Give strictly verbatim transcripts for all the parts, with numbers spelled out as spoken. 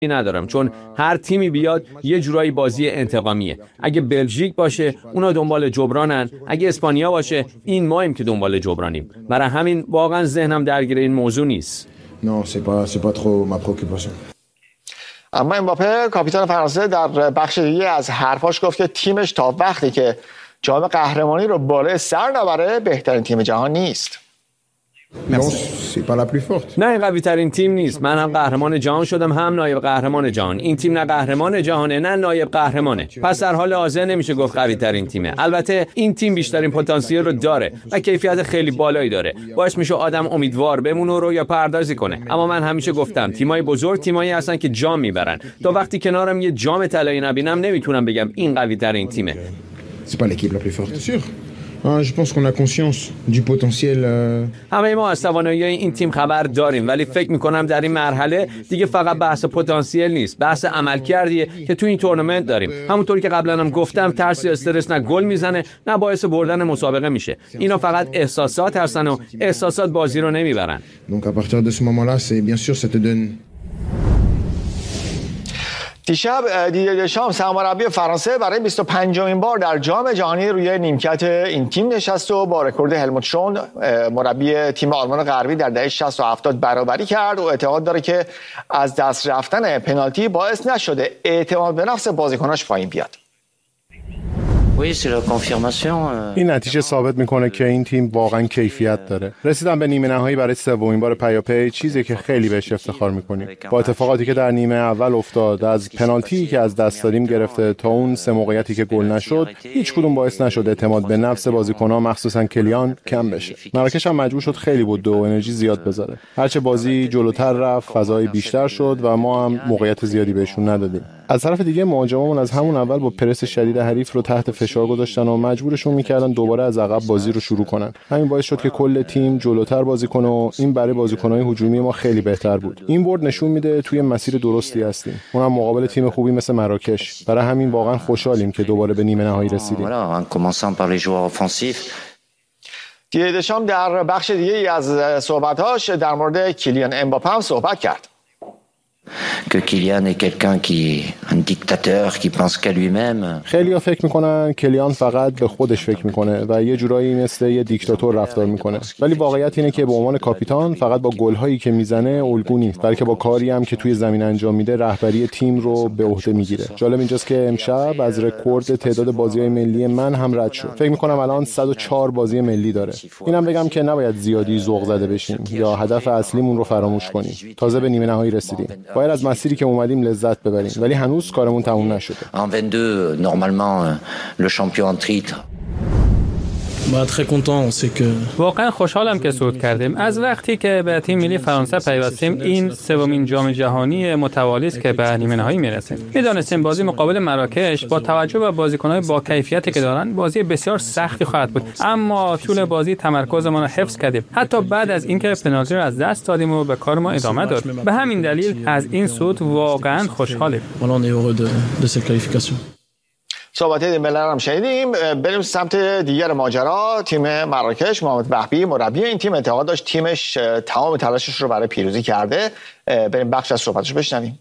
ندارم، چون هر تیمی بیاد یه جورایی بازی انتقامیه. اگه بلژیک باشه اونا دنبال جبرانن، اگه اسپانیا باشه این مایم که دنبال جبرانیم. برای همین واقعا ذهنم درگیر این موضوع نیست. Non, c'est pas c'est pas trop ma préoccupation. اما امباپه کاپیتان فرانسه در بخش دیگه از حرفاش گفت که تیمش تا وقتی که جام قهرمانی رو بالای سر نبره بهترین تیم جهان نیست. Non, c'est pas la plus forte. نه این قوی ترین تیم نیست. من هم قهرمان جهان شدم، هم نایب قهرمان جهان. این تیم نه قهرمان جهانه نه نایب قهرمانه. پس در حال حاضر نمیشه گفت قوی ترین تیمه. البته این تیم بیشترین پتانسیل رو داره و کیفیت خیلی بالایی داره. باعث میشه آدم امیدوار بمونه و رویا پردازی کنه. اما من همیشه گفتم تیمای بزرگ تیمایی هستن که جام میبرن. تا وقتی کنارم یه جام طلایی نبینم نمیتونم بگم این قوی ترین تیمه. C'est pas l'équipe la plus forte. Bien sûr. Ah, je pense qu'on a conscience du potentiel. همه ما از توانایی این تیم خبر داریم، ولی فکر میکنم در این مرحله دیگه فقط بحث پتانسیل نیست، بحث عملکردیه که تو این تورنمنت داریم. همونطوری که قبلا هم گفتم ترس یا استرس نه گل میزنه نه باعث بردن مسابقه میشه. اینا فقط احساسات هستن و احساسات بازی رو نمیبرن. Donc à partir de ce moment-là, c'est bien sûr ça te donne. دیشب دیدر دشام سرمربی فرانسه برای بیست و پنجمین بار در جام جهانی روی نیمکت این تیم نشست و با رکورد هلموت شون مربی تیم آلمان غربی در دهه شصت و هفتاد برابری کرد و اعتقاد داره که از دست رفتن پنالتی باعث نشده اعتماد به نفس بازیکناش پایین بیاد. این نتیجه ثابت میکنه که این تیم واقعا کیفیت داره. رسیدن به نیمه نهایی برای سومین بار پیاپی چیزی که خیلی بهش افتخار میکنیم. با اتفاقاتی که در نیمه اول افتاد، از پنالتی که از دست دادیم گرفته تا اون سه موقعیتی که گل نشد، هیچ کدوم باعث نشد اعتماد به نفس بازیکن‌ها مخصوصا کلیان کم بشه. مراکش هم مجبور شد خیلی بود و انرژی زیاد بذاره. هرچه بازی جلوتر رفت، فضای بیشتر شد و ما هم موقعیت زیادی بهشون ندادیم. از طرف دیگه مهاجمامون از همون اول با پرس شدید حریف رو تحت فشار گذاشتن و مجبورشون میکردن دوباره از عقب بازی رو شروع کنن. همین باعث شد که کل تیم جلوتر بازی کنه و این برای بازیکن‌های هجومی ما خیلی بهتر بود. این برد نشون میده توی مسیر درستی هستیم. اونم مقابل تیم خوبی مثل مراکش. برای همین واقعا خوشحالیم که دوباره به نیمه نهایی رسیدیم. دیدر دشام در بخش دیگه از صحبت‌هاش در مورد کیلیان امباپه هم صحبت کرد. que Kylian est quelqu'un qui un dictateur qui pense qu'à lui-même. خیلی‌ها فکر میکنن کلیان فقط به خودش فکر میکنه و یه جورایی مثل یه دیکتاتور رفتار میکنه، ولی واقعیت اینه که به عنوان کاپیتان فقط با گل‌هایی که میزنه الگو نیست، بلکه با کاری هم که توی زمین انجام میده رهبری تیم رو به عهده میگیره. جالب اینجاست که امشب از رکورد تعداد بازی‌های ملی من هم رد شد. فکر میکنم الان صد و چهار بازی ملی داره. اینم بگم که نباید زیادی ذوق زده بشیم یا هدف اصلیمون رو فراموش کنیم. تازه به نیمه نهایی رسیدیم. باید از مسیری که اومدیم لذت ببریم، ولی هنوز کارمون تموم نشده. En vingt-deux, normalement, le champion en titre. واقعا خوشحالم که صعود کردیم. از وقتی که به تیم ملی فرانسه پیوستیم این سومین جام جهانی متوالی است که به نیمه نهایی میرسیم. میدانستیم بازی مقابل مراکش با توجه به بازیکن‌های با کیفیتی که دارن بازی بسیار سختی خواهد بود، اما طول بازی تمرکزمان را حفظ کردیم حتی بعد از اینکه پنالتی را از دست دادیم و به کار ما ادامه داد. به همین دلیل از این صعود واقعا خوشحالیم. صحبت دیمبلر هم شنیدیم. بریم سمت دیگر ماجرا. تیم مراکش، محمد وهبی مربی این تیم اعتقاد داشت تیمش تمام تلاشش رو برای پیروزی کرده. بریم بخش از صحبتش بشنویم.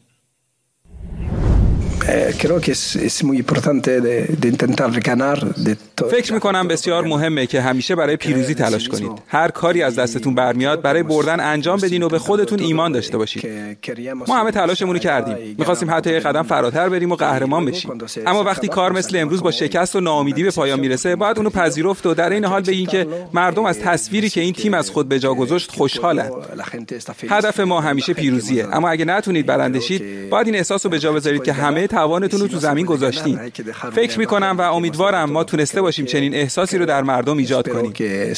فکر میکنم بسیار مهمه که همیشه برای پیروزی تلاش کنید. هر کاری از دستتون برمیاد برای بردن انجام بدین و به خودتون ایمان داشته باشید. ما همه تلاشمون رو کردیم. میخواستیم حتی یک قدم فراتر بریم و قهرمان بشیم. اما وقتی کار مثل امروز با شکست و ناامیدی به پایان میرسه، باید اونو پذیرفت و در این حال بگین که مردم از تصویری که این تیم از خود به جا گذاشت خوشحالن. هدف ما همیشه پیروزیه، اما اگه نتونید برنده شید، باید این احساس رو به جا بذارید که همه توانتون رو تو زمین گذاشتین. فکر میکنم و امیدوارم ما تونسته باشیم چنین احساسی رو در مردم ایجاد کنیم.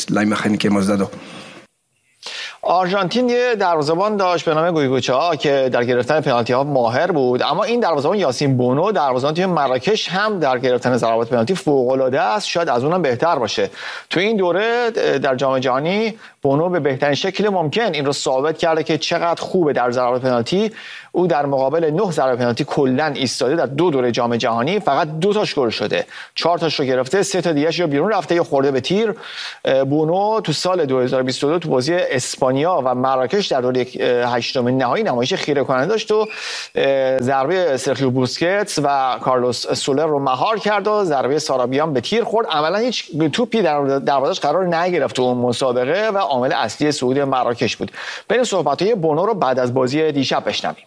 آرژانتین یه دروازه‌بان داشت به نام گویگوچا که در گرفتن پنالتی ها ماهر بود، اما این دروازه‌بان یاسین بونو دروازه‌بان تیم مراکش هم در گرفتن ضربات پنالتی فوق‌العاده است، شاید از اونم بهتر باشه. تو این دوره در جام جهانی بونو به بهترین شکل ممکن این رو ثابت کرده که چقدر خوبه در ضربات پنالتی. او در مقابل نه ضربه پنالتی کلا ایستاده در دو دوره جام جهانی، فقط دو تاش گل شده، چهار تاش رو گرفته، سه تا دیگه‌اش رو بیرون رفته یا خورده به تیر. بونو تو سال دو هزار و بیست و دو تو بازی اسپانیا اسپانیا و مراکش در دور هشتم نهایی نمایش خیره کننده داشت و ضربه سرخیو بوسکتس و کارلوس سولر رو مهار کرد و ضربه سارابیان به تیر خورد. عملا هیچ توپی در دروازش قرار نگرفت تو اون مسابقه و عامل اصلی صعود مراکش بود. بریم صحبت‌های بونو رو بعد از بازی دیشب بشنویم.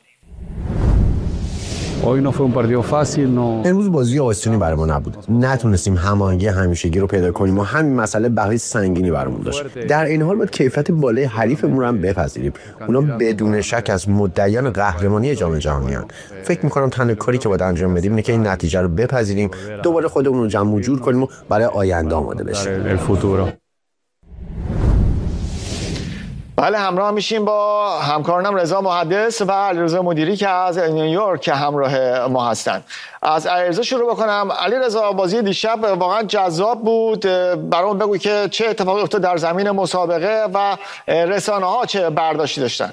امروز بازی آسونی برای ما نبود. نتونستیم هماهنگی همیشگی رو پیدا کنیم و همین مسئله بقیه سنگینی برامون داشت. در این حال باید کیفیت بالای حریفمون رو هم بپذیریم. اونا بدون شک از مدعیان قهرمانی جام جهانیان. فکر می‌کنم تنها کاری که باید انجام بدیم اینه که این نتیجه رو بپذیریم، دوباره خودمون رو جمع و جور کنیم و برای آینده آماده بشیم. بله، همراه میشیم با همکارانم رضا محدث و علیرضا مدیری که از نیویورک که همراه ما هستند. از علیرضا شروع بکنم. علیرضا، بازی دیشب واقعا جذاب بود. برام بگو که چه اتفاقی افتاد در زمین مسابقه و رسانه‌ها چه برداشتی داشتن؟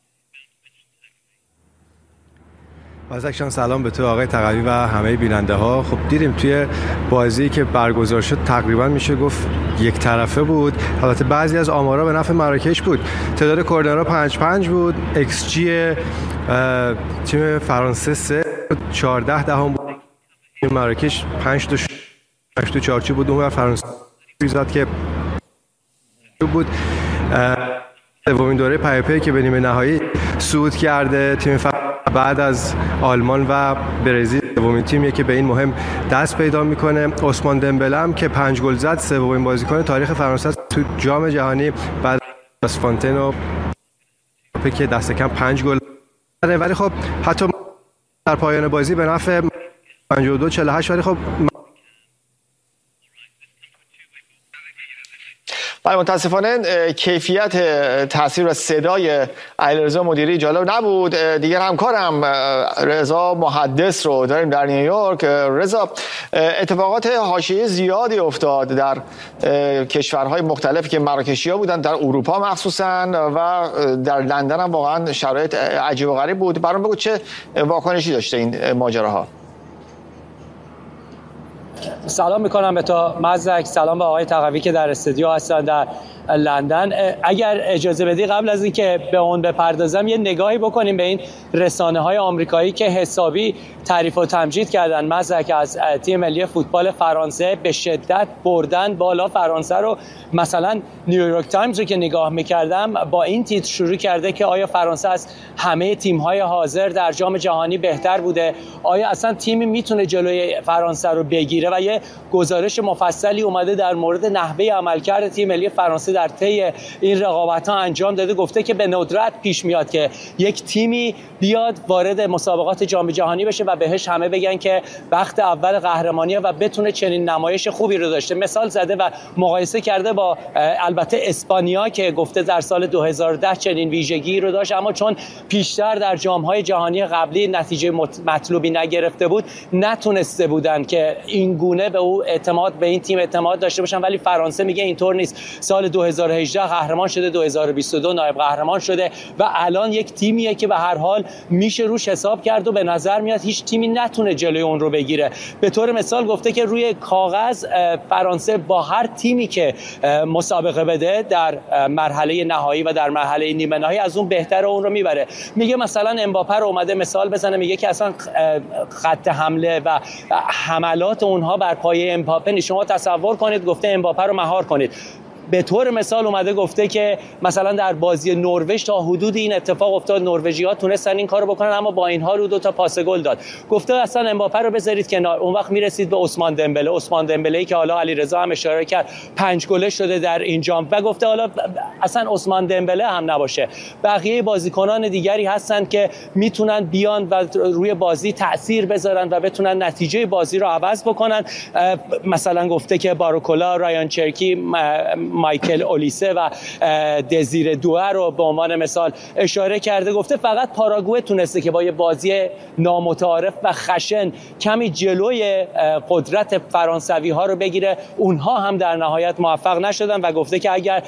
بازم سلام به تو آقای تقوی و همه بیننده ها. خب دیدیم توی بازی که برگزار شد تقریبا میشه گفت یک طرفه بود. البته بعضی از آمارا به نفع مراکش بود. تعداد کورنرها پنج پنج بود. ایکس جی تیم فرانسه سه چهارده دهم بود. مراکش پنج تا پنج تا چارچوب بود. اون فرانسه زد که بود. سومین دوره پیاپی که به نیمه نهایی صعود کرده تیم فرانسه بعد از آلمان و برزیل سومین تیمیه که به این مهم دست پیدا میکنه. عثمان دمبله هم که پنج گل زد سومین بازیکن تاریخ فرانسه تو جام جهانی بعد از فانتین و که دست کم پنج گل زد. ولی خب حتی در پایان بازی به نفع پنجاه و دو چهل و هشت ولی خب ولی متاسفانه کیفیت تاثیر و صدای علیرضا مدیری جالب نبود. دیگر همکارم رضا محدث رو داریم در نیویورک. رضا، اتفاقات حاشیه‌ای زیادی افتاد در کشورهای مختلفی که مراکشی‌ها بودن، در اروپا مخصوصا و در لندن هم واقعا شرایط عجیب و غریب بود. برام بگو چه واکنشی داشته این ماجراها؟ سلام میکنم به تو مزدک، سلام به آقای تقوی که در استودیو هستن در لندن. اگر اجازه بدی قبل از اینکه به اون بپردازم یه نگاهی بکنیم به این رسانه های آمریکایی که حسابی تعریف و تمجید کردن مزدک از تیم ملی فوتبال فرانسه، به شدت بردن بالا فرانسه رو. مثلا نیویورک تایمز رو که نگاه میکردم با این تیتر شروع کرده که آیا فرانسه از همه تیم های حاضر در جام جهانی بهتر بوده؟ آیا اصلا تیمی میتونه جلوی فرانسه رو بگیره؟ و یه گزارش مفصلی اومده در مورد نحوه عملکرد تیم ملی فرانسه در طی این رقابت‌ها انجام داده. گفته که به ندرت پیش میاد که یک تیمی بیاد وارد مسابقات جام جهانی بشه و بهش همه بگن که وقت اول قهرمانیه و بتونه چنین نمایش خوبی رو داشته. مثال زده و مقایسه کرده با البته اسپانیا که گفته در سال دو هزار و ده چنین ویژگی رو داشت، اما چون پیشتر در جام‌های جهانی قبلی نتیجه مطلوبی نگرفته بود نتونسته بودن که این گونه به او اعتماد به این تیم اعتماد داشته باشن. ولی فرانسه میگه اینطور نیست. سال دو هزار و هجده قهرمان شده، دو هزار و بیست و دو نایب قهرمان شده و الان یک تیمیه که به هر حال میشه روش حساب کرد و به نظر میاد هیچ تیمی نتونه جلوی اون رو بگیره. به طور مثال گفته که روی کاغذ فرانسه با هر تیمی که مسابقه بده در مرحله نهایی و در مرحله نیمه نهایی از اون بهتر اون رو میبره. میگه مثلا امباپه رو اومده مثال بزنه، میگه که اصلا خط حمله و حملات اونها بر پایه امباپه نیست. شما تصور کنید گفته امباپه رو مهار کنید. به طور مثال اومده گفته که مثلا در بازی نروژ تا حدود این اتفاق افتاد، نروژی‌ها تونستن این کارو بکنن اما با این حال او دو تا پاس گل داد. گفته اصلا امباپه رو بذارید کنار. اون وقت میرسید به عثمان دمبله. عثمان دمبله‌ای که حالا علیرضا هم اشاره کرد پنج گله شده در این جام و گفته حالا اصلا عثمان دمبله هم نباشه، بقیه بازیکنان دیگری هستن که میتونن بیان و روی بازی تأثیر بذارن و بتونن نتیجه بازی رو عوض بکنن. مثلا گفته که باروکولا، رایان چرکی، مایکل اولیسه و دزیر دوه رو به عنوان مثال اشاره کرده. گفته فقط پاراگوئه تونسته که با یه بازی نامتعارف و خشن کمی جلوی قدرت فرانسوی ها رو بگیره، اونها هم در نهایت موفق نشدن و گفته که اگر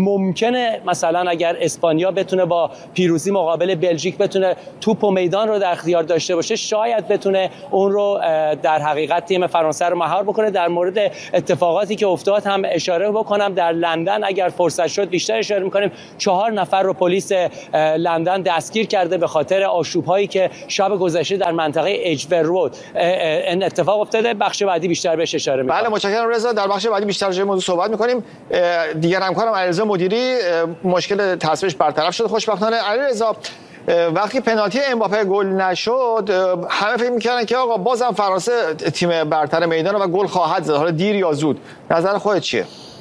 ممکنه مثلا اگر اسپانیا بتونه با پیروزی مقابل بلژیک بتونه توپ و میدان رو در اختیار داشته باشه شاید بتونه اون رو در حقیقت تیم فرانسه رو مهار بکنه. در مورد اتفاقاتی که افتاد هم اشاره بکنم. در لندن اگر فرصت شد بیشتر اشاره می‌کنیم چهار نفر رو پلیس لندن دستگیر کرده به خاطر آشوب‌هایی که شب گذشته در منطقه اجور رود این اتفاق افتاده. بخش بعدی بیشتر بهش اشاره می‌کنیم. بله متشکرم رضا. در بخش بعدی بیشتر راجع به موضوع صحبت می‌کنیم. دیگر همکارم علیرضا مدیری مشکل تصویرش برطرف شد خوشبختانه. علیرضا وقتی پنالتی امباپه گل نشد همه فکر می‌کردن که آقا بازم فرانسه تیم برتر میدان و گل خواهد زد، حالا دیر یا زود. نظر خودت چیه؟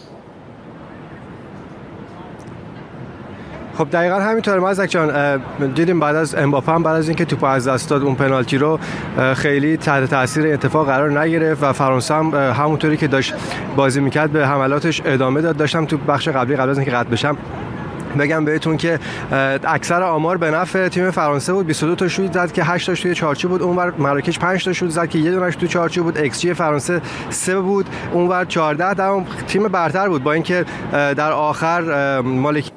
خب دقیقاً همینطوره مزدک جان. دیدیم بعد از امباپه هم بعد از اینکه توپ از دست داد اون پنالتی رو خیلی تحت تاثیر اتفاق قرار نگرفت و فرانسه هم همونطوری که داشت بازی میکرد به حملاتش ادامه داد. داشتم تو بخش قبلی قبل از اینکه قطع بشم بگم بهتون که اکثر آمار به نفع تیم فرانسه بود. بیست و دو تا شوت زد که هشت تاش توی چارچوب بود. اونور مراکش پنج تا شوت زد که یه دونهش توی چارچوب بود. ایکس جی فرانسه سه بود، اونور چهارده. در تیم برتر بود با اینکه در آخر مالک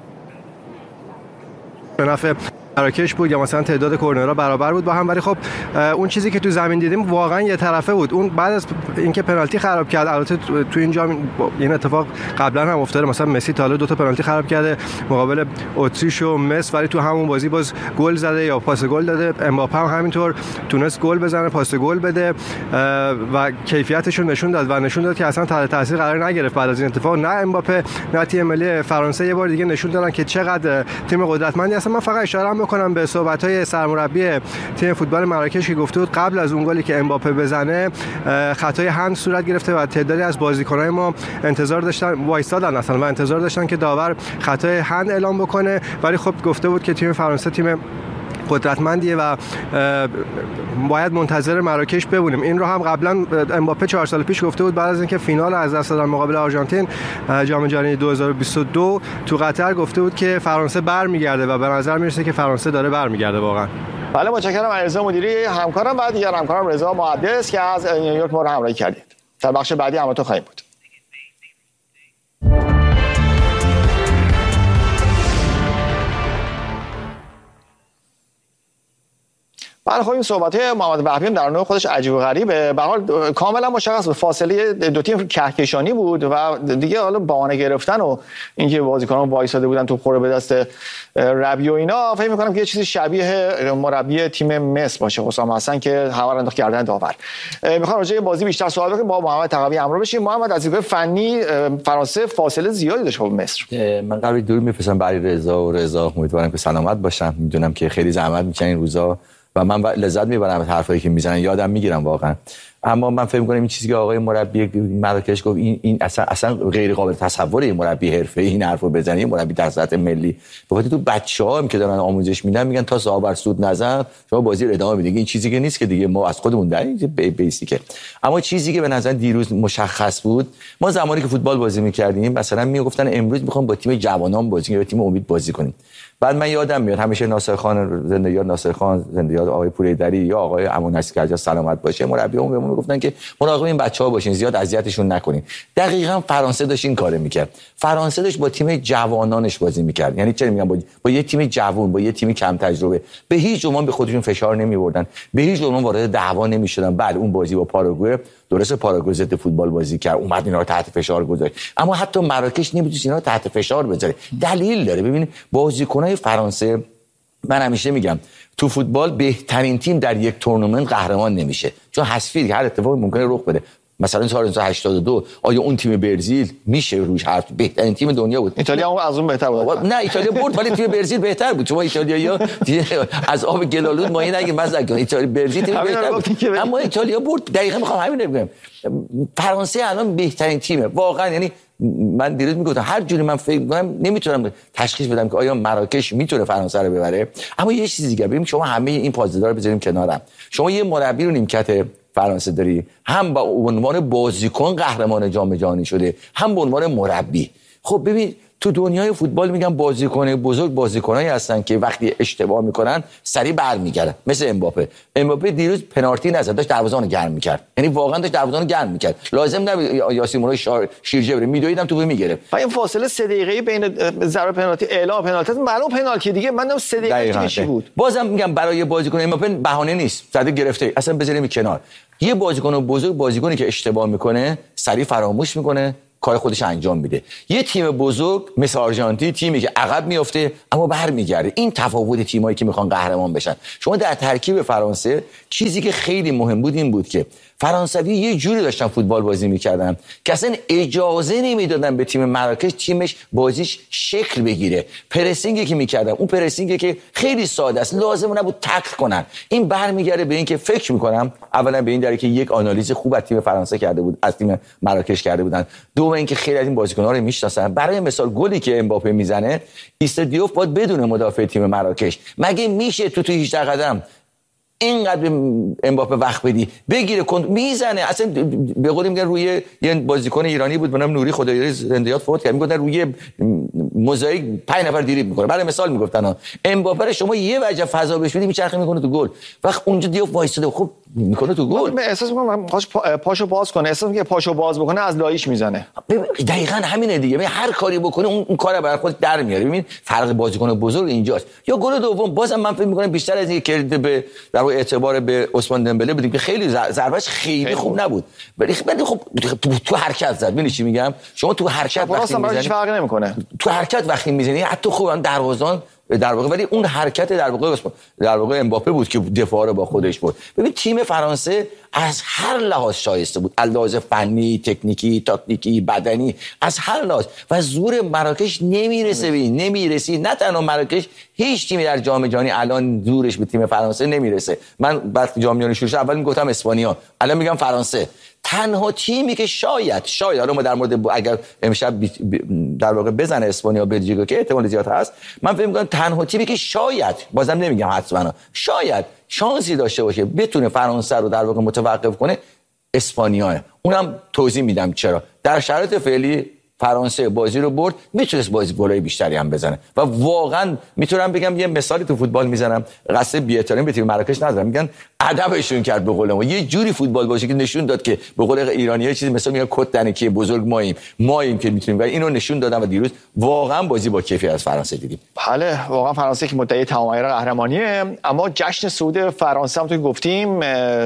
به نفع مراکش بود یا مثلا تعداد کورنرها برابر بود با هم، ولی خب اون چیزی که تو زمین دیدیم واقعا یه طرفه بود. اون بعد از اینکه پنالتی خراب کرد، البته تو اینجا این اتفاق قبلا هم افتاده، مثلا مسی تا حالا دو تا پنالتی خراب کرده مقابل اتریش و مصر، ولی تو همون بازی باز گل زده یا پاس گل داده. امباپه هم همینطور تونست گل بزنه، پاس گل بده و کیفیتش رو نشون داد و نشون داد که اصلا تحت تاثیر قرار نگرفت بعد از این اتفاق. نه امباپه نه تیم ملی فرانسه یه بار دیگه نشون دادن که چقدر تیم قدرتمندی هستن. من فقط اشاره کنم به صحبت‌های سرمربی تیم فوتبال مراکش که گفته بود قبل از اون گلی که امباپه بزنه خطای هند صورت گرفته و تعدادی از بازیکن‌های ما انتظار داشتن وایسادن اصلا و انتظار داشتن که داور خطای هند اعلام بکنه، ولی خب گفته بود که تیم فرانسه تیم قدرتمندیه و باید منتظر مراکش بمونیم. این رو هم قبلا امباپه چهار سال پیش گفته بود بعد از اینکه فینال از دست دادن مقابل آرژانتین جام جهانی دو هزار و بیست و دو تو قطر، گفته بود که فرانسه برمیگرده و به نظر میرسه که فرانسه داره برمیگرده واقعا. بله متشکرم علیرضا مدیری همکارم و دیگر همکارم رضا محدث که از نیویورک ما رو همراهی کردید. در بخش بعدی هم تو خواهیم بود. بله خب این صحبت‌های محمد وهبی در نوع خودش عجیب و غریبه. به هر حال کاملا مشخص بود فاصله دو تیم کهکشانی بود و دیگه حالا بهانه گرفتن و اینکه بازیکنان وایساده بودن توپ خوره به دست ربیع و اینا فکر می‌کنم که یه چیزی شبیه مربی تیم مصر باشه حسام حسن که همه رو انداخت گردن داور. می‌خوام راجع به بازی بیشتر صحبت کنیم با محمد تقوی همراه بشیم. محمد از دیدگاه فنی فرانسه فاصله زیادی داشت با مصر. من قبل دور می‌فرستم برای رضا و رضا امیدوارم که سلامت باشن. میدونم که خیلی زحمت می‌کشن این روزا و من لذت میبرم از حرفایی که میزنن، یادم میگیرم واقعا. اما من فکر می‌کنم این چیزی که آقای مربی مراکش گفت این این اصلا اصلا غیر قابل تصوره مربی حرفه‌ای این حرفو بزنه، مربی در سطح ملی. بخاطر تو بچه‌ها هم که دارن آموزش میدن میگن تا صاحب سود نزن شما بازی رو ادامه بدید. این چیزی که نیست که دیگه ما از خودمون در بیسیکه. اما چیزی که به نظر دیروز مشخص بود، ما زمانی که فوتبال بازی می‌کردیم مثلا میگفتن امروز می‌خوام با تیم جوانان بازی کنیم، با تیم امید بازی کنیم. بعد من یادم میاد همیشه ناصر خان زنده یاد ناصر خان زنده یاد آقای پوریدری یا آقای امان نصیرکرجا سلامت باشه مربیمون بهمون میگفتن که مراقب این بچه‌ها باشین، زیاد اذیتشون نکنین. دقیقاً فرانسه داشت این کارو میکرد. فرانسه داشت با تیم جوانانش بازی میکرد. یعنی چه میگم با, با یه تیم جوان، با یه تیم کم تجربه به هیچ عنوان به خودشون فشار نمیوردن، به هیچ عنوان وارد دعوا نمیشدن. بعد اون بازی با پاراگوئه درست پاراگوئه ضد فوتبال بازی کرد، اومد اینا رو تحت فشار گذاشت، اما حتی مراکش نمیتونه اینا رو تحت فشار بذاره. دلیل داره. ببینید بازیکنای فرانسه، من همیشه میگم تو فوتبال بهترین تیم در یک تورنمنت قهرمان نمیشه، چون حذفی هر اتفاقی ممکنه رخ بده. مثلا سال هزار و نهصد و هشتاد و دو آیا اون تیم برزیل میشه روش حرف بهترین تیم دنیا بود؟ ایتالیا هم از اون بهتر بود. نه ایتالیا برد ولی تیم برزیل بهتر بود. شما ایتالیایی‌ها از آب گلالود مایه نگیر مزه کن. ایتالیا برزیل تیم بهتر بود. اما ایتالیا برد. دقیقاً میخوام همین رو بگم. فرانسه الان بهترین تیمه واقعا. یعنی من دیروز میگفتم هر جوری من فکر می‌کنم نمیتونم تشخیص بدم که آیا مراکش میتونه فرانسه رو ببره. اما یه چیز دیگه ببین، شما همه این پازدارا رو بذاریم کنارم. شما یه مربی رو نیمکت فرانسه داری، هم با عنوان بازیکن قهرمان جام جهانی شده، هم به عنوان مربی. خب ببین تو دنیای فوتبال میگن بازیکن بزرگ بازیکنایی هستن که وقتی اشتباه میکنن سریع برمیگردن، مثل امباپه. امباپه دیروز پنالتی نزد، داشت دروازه‌بانو گرم میکرد. یعنی واقعا داشت دروازه‌بانو گرم میکرد. لازم نبود یاسین مولای شیرجه بره، میدویدم تو میگرفت. و این فاصله سه دقیقه‌ای بین ضربه پنالتی اعلام پنالتی معلوم پنالتی دیگه، من سه دقیقه چی بود. بازم میگم برای بازیکن امباپه بهانه نیست، زده گرفته، اصلا بذاریم کنار. یه بازیکن بزرگ، بازیکنی که اشتباه میکنه سریع فراموش میکنه، کار خودش انجام میده. یه تیم بزرگ مثل آرژانتین تیمی که عقب میفته اما برمیگرده. این تفاوت تیمایی که میخوان قهرمان بشن. شما در ترکیب فرانسه چیزی که خیلی مهم بود این بود که فرانسوی یه جوری داشتن فوتبال بازی میکردن که اصلا اجازه نمیدادن به تیم مراکش تیمش بازیش شکل بگیره. پرسینگی که میکردن اون پرسینگی که خیلی ساده است، لازم نبود تکل کنن. این برمیگره به این که فکر میکنم اولا به این دلیل که یک آنالیز خوب از تیم فرانسه کرده بود، از تیم مراکش کرده بودن. دوم اینکه خیلی از این بازیکن‌ها رو میشناسن. برای مثال گلی که امباپه میزنه ایستادیوف باید بدون مدافع تیم مراکش. مگه میشه تو تو هجده قدم اینقدر امباپه وقت بدی بگیره کن میزنه؟ اصلا به قول میگن روی یه بازیکن ایرانی بود به نام نوری خدایاری زندیات فوت کرد، میگفتن روی موزاییک پنج نفر دریبل میکنه. برای مثال میگفتن امباپه رو شما یه وجه فضا بهش بدی میچرخه میکنه تو گل. وقت اونجا دیوف وایساده خب میکنه تو گل. من احساس میکنم پاش پاشو باز کنه، احساس میکنه پاشو باز بکنه از لایش میزنه. دقیقاً همینه دیگه. ببین هر کاری بکنه اون, اون کارو برای خودش در میاره. ببین فرق بازیکن بزرگ اینجاست. یا گل دوم بازم من فکر میکنم بیشتر از اینکه کرده به در واقع اعتبار به عثمان دمبله بدیم که خیلی ضربهش خیلی, خیلی خوب نبود. ولی خب تو حرکت زد. ببین چی میگم؟ شما تو حرکت وقتی میزنی فرق نمیکنه. تو حرکت وقتی میزنی حتی خوب دروازه‌بان در واقع، ولی اون حرکت در واقع در واقع امباپه بود که دفاع رو با خودش بود. ببین تیم فرانسه از هر لحاظ شایسته بود، از لحاظ فنی، تکنیکی، تاکتیکی، بدنی، از هر لحاظ. و زور مراکش نمیرسه ببین نمیرسی. نه تنها مراکش، هیچ تیمی در جام جهانی الان زورش به تیم فرانسه نمیرسه. من وقتی جام جهانی شروع شد اول میگفتم اسپانیا، الان میگم فرانسه. تنها تیمی که شاید شاید حالا ما در مورد اگر امشب در واقع بزنه اسپانیا بلژیک که احتمال زیاد هست، من فکر می‌کنم تنها تیمی که شاید، بازم نمیگم حتما، شاید شانسی داشته باشه بتونه فرانسه رو در واقع متوقف کنه اسپانیاه. اونم توضیح میدم چرا. در شرایط فعلی فرانسه بازی رو برد، میتونست بازی گلای بیشتری هم بزنه و واقعا میتونم بگم یه مثالی تو فوتبال میزنم، قصد بی‌احترامی به تیم مراکش ندارم، میگن ادبشون کرد به قول ما. یه جوری فوتبال باشه که نشون داد که به قول ایرانی‌ها چیزی مثلا میگن کد دنکی بزرگ ماییم ماییم که میتونیم و اینو نشون دادن و دیروز واقعا بازی با کیفیت از فرانسه دیدیم. بله واقعا فرانسه که مدعی تمام قهرمانیه، اما جشن صعود فرانسه هم تو گفتیم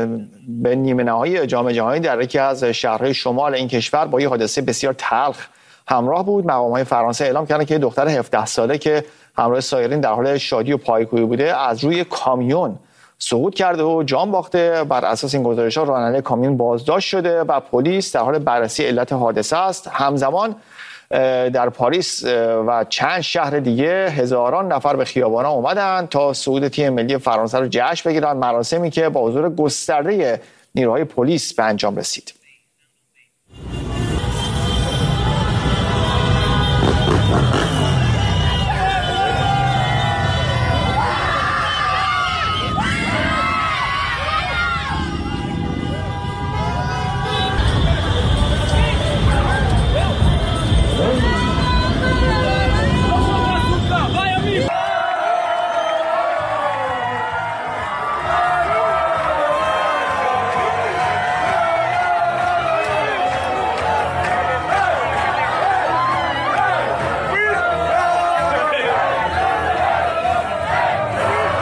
به نیمه نهایی جام جهانی در یکی از شهرهای شمال این کشور با یه حادثه بسیار تلخ همراه بود. مقام‌های فرانسه اعلام کردن که دختر هفده ساله که همراه سایرین در حال شادی و پایکوبی بوده از روی کامیون سقوط کرده و جان باخته. بر اساس این گزارش‌ها راننده کامیون بازداشت شده و پلیس در حال بررسی علت حادثه است. همزمان در پاریس و چند شهر دیگه هزاران نفر به خیابان‌ها اومدن تا صعود تیم ملی فرانسه رو جشن بگیرن، مراسمی که با حضور گسترده نیروهای پلیس به انجام رسید.